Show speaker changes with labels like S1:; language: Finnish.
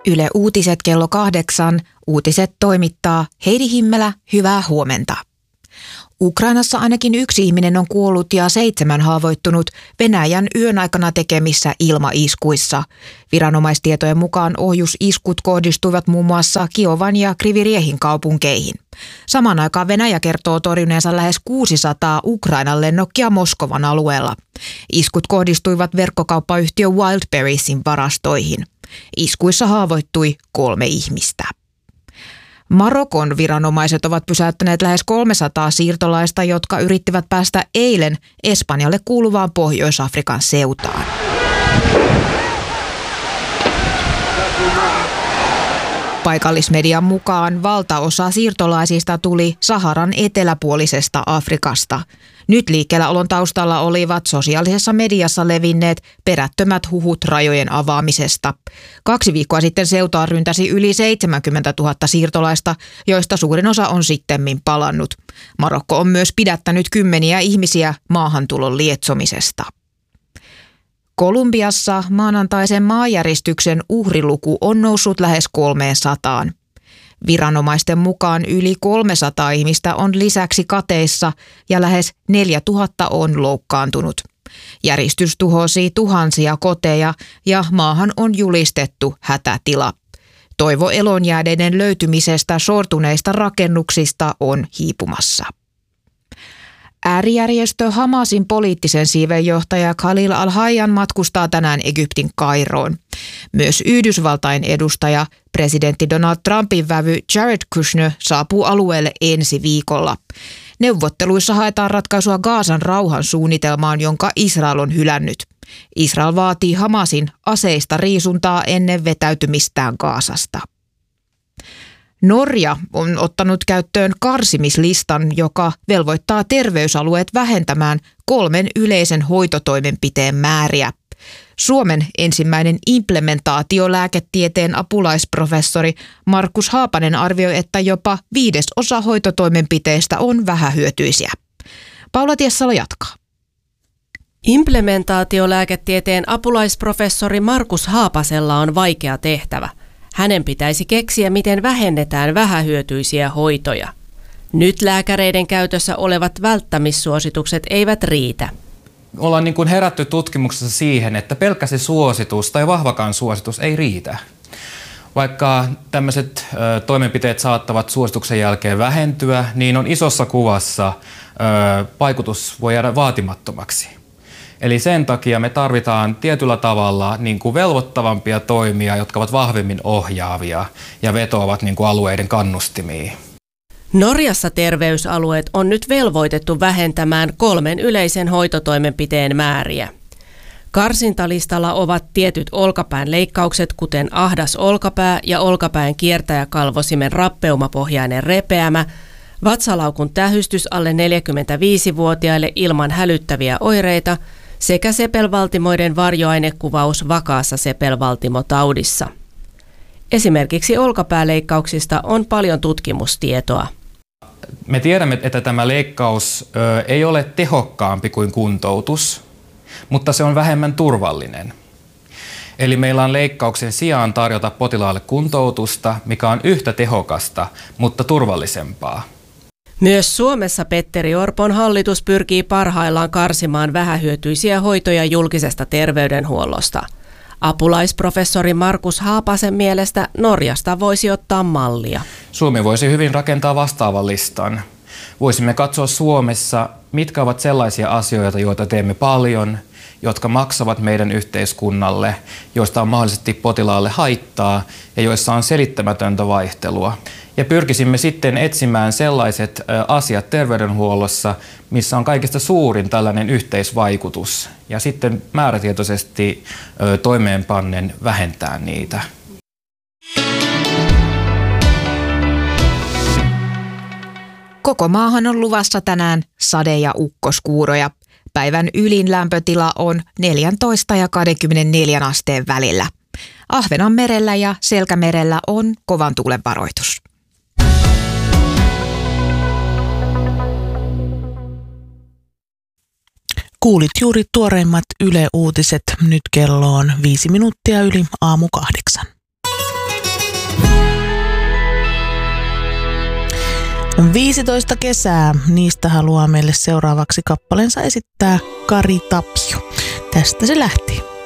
S1: Yle Uutiset kello 8. Uutiset toimittaa Heidi Himmelä, hyvää huomenta. Ukrainassa ainakin 1 ihminen on kuollut ja 7 haavoittunut Venäjän yön aikana tekemissä ilmaiskuissa. Viranomaistietojen mukaan ohjusiskut kohdistuivat muun muassa Kiovan ja Kriviriehin kaupunkeihin. Samaan aikaan Venäjä kertoo torjuneensa lähes 600 Ukrainan lennokkia Moskovan alueella. Iskut kohdistuivat verkkokauppayhtiö Wildberriesin varastoihin. Iskuissa haavoittui 3 ihmistä. Marokon viranomaiset ovat pysäyttäneet lähes 300 siirtolaista, jotka yrittivät päästä eilen Espanjalle kuuluvaan Pohjois-Afrikan Ceutaan. Paikallismedian mukaan valtaosa siirtolaisista tuli Saharan eteläpuolisesta Afrikasta. Nyt liikkeellä olon taustalla olivat sosiaalisessa mediassa levinneet perättömät huhut rajojen avaamisesta. 2 viikkoa sitten Ceutaan ryntäsi yli 70 000 siirtolaista, joista suurin osa on sittemmin palannut. Marokko on myös pidättänyt kymmeniä ihmisiä maahantulon lietsomisesta. Kolumbiassa maanantaisen maanjäristyksen uhriluku on noussut lähes 300. Viranomaisten mukaan yli 300 ihmistä on lisäksi kateissa ja lähes 4000 on loukkaantunut. Järistys tuhosi tuhansia koteja ja maahan on julistettu hätätila. Toivo elonjääneiden löytymisestä sortuneista rakennuksista on hiipumassa. Äärijärjestö Hamasin poliittisen siiven johtaja Khalil al-Hayyan matkustaa tänään Egyptin Kairoon. Myös Yhdysvaltain edustaja, presidentti Donald Trumpin vävy Jared Kushner saapuu alueelle ensi viikolla. Neuvotteluissa haetaan ratkaisua Gazan rauhansuunnitelmaan, jonka Israel on hylännyt. Israel vaatii Hamasin aseista riisuntaa ennen vetäytymistään Gazasta. Norja on ottanut käyttöön karsimislistan, joka velvoittaa terveysalueet vähentämään 3 yleisen hoitotoimenpiteen määriä. Suomen ensimmäinen implementaatiolääketieteen apulaisprofessori Markus Haapanen arvioi, että jopa 1/5 hoitotoimenpiteistä on vähähyötyisiä. Paula Tiessalo jatkaa.
S2: Implementaatiolääketieteen apulaisprofessori Markus Haapasella on vaikea tehtävä. Hänen pitäisi keksiä, miten vähennetään vähähyötyisiä hoitoja. Nyt lääkäreiden käytössä olevat välttämissuositukset eivät riitä.
S3: Ollaan niin kuin herätty tutkimuksessa siihen, että pelkkä se suositus tai vahvakaan suositus ei riitä. Vaikka tämmöiset toimenpiteet saattavat suosituksen jälkeen vähentyä, niin on isossa kuvassa vaikutus voi jäädä vaatimattomaksi. Eli sen takia me tarvitaan tietyllä tavalla niin kuin velvoittavampia toimia, jotka ovat vahvemmin ohjaavia ja vetoavat niin kuin alueiden kannustimiin.
S2: Norjassa terveysalueet on nyt velvoitettu vähentämään 3 yleisen hoitotoimenpiteen määriä. Karsintalistalla ovat tietyt olkapään leikkaukset, kuten ahdas olkapää ja olkapään kiertäjäkalvosimen rappeumapohjainen repeämä, vatsalaukun tähystys alle 45-vuotiaille ilman hälyttäviä oireita sekä sepelvaltimoiden varjoainekuvaus vakaassa sepelvaltimotaudissa. Esimerkiksi olkapääleikkauksista on paljon tutkimustietoa.
S3: Me tiedämme, että tämä leikkaus ei ole tehokkaampi kuin kuntoutus, mutta se on vähemmän turvallinen. Eli meillä on leikkauksen sijaan tarjota potilaalle kuntoutusta, mikä on yhtä tehokasta, mutta turvallisempaa.
S2: Myös Suomessa Petteri Orpon hallitus pyrkii parhaillaan karsimaan vähähyötyisiä hoitoja julkisesta terveydenhuollosta. Apulaisprofessori Markus Haapasen mielestä Norjasta voisi ottaa mallia.
S3: Suomi voisi hyvin rakentaa vastaavan listan. Voisimme katsoa Suomessa, mitkä ovat sellaisia asioita, joita teemme paljon, jotka maksavat meidän yhteiskunnalle, joista on mahdollisesti potilaalle haittaa ja joissa on selittämätöntä vaihtelua. Ja pyrkisimme sitten etsimään sellaiset asiat terveydenhuollossa, missä on kaikista suurin tällainen yhteisvaikutus, ja sitten määrätietoisesti toimeenpannen vähentää niitä.
S1: Koko maahan on luvassa tänään sade- ja ukkoskuuroja. Päivän ylin lämpötila on 14 ja 24 asteen välillä. Ahvenanmerellä ja Selkämerellä on kovan tuulen varoitus.
S4: Kuulit juuri tuoreimmat Yle Uutiset. Nyt kello on 5 minuuttia yli aamu 8. On 15 kesää, niistä haluaa meille seuraavaksi kappaleensa esittää Kari Tapio. Tästä se lähti.